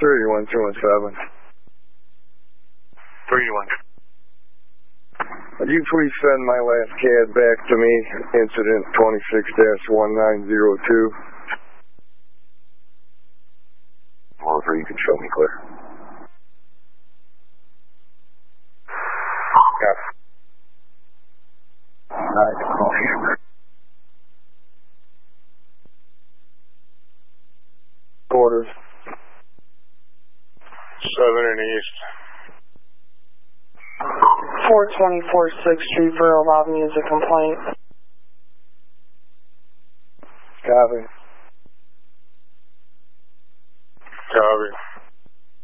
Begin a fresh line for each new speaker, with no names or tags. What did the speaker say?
31217.
321.
Would you please send my last CAD back to me, incident 26-1902?
Or you can show me clear.
Yeah.
Alright, call here.
Quarters.
7 and east.
424 6th Street, Borough Avenue is a complaint.
Copy.